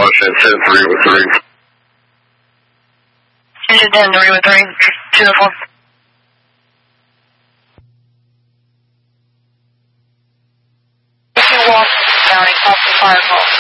Engine 10-3 with 3. Engine 10-3 with 3. 2-4. County, call for fire call.